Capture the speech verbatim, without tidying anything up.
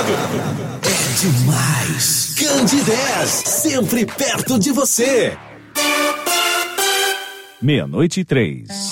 É demais. Candidez, sempre perto de você. Meia-noite e três.